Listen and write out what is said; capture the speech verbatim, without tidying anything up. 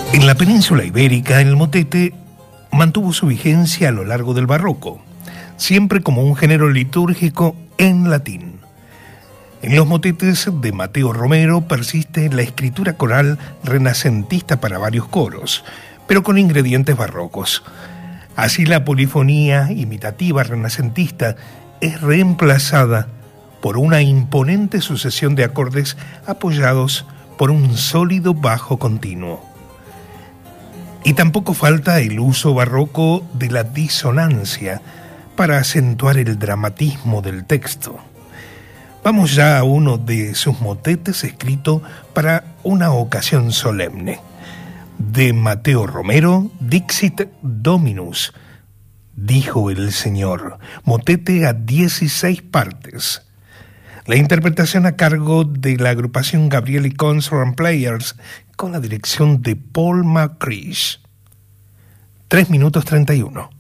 En la península ibérica, el motete mantuvo su vigencia a lo largo del barroco, siempre como un género litúrgico en latín. En los motetes de Mateo Romero persiste la escritura coral renacentista para varios coros, pero con ingredientes barrocos. Así la polifonía imitativa renacentista es reemplazada por una imponente sucesión de acordes apoyados por un sólido bajo continuo. Y tampoco falta el uso barroco de la disonancia para acentuar el dramatismo del texto. Vamos ya a uno de sus motetes escrito para una ocasión solemne. De Mateo Romero, Dixit Dominus, dijo el Señor, motete a dieciséis partes. La interpretación a cargo de la agrupación Gabrieli Concert Players con la dirección de Paul McCreesh. tres minutos treinta y uno.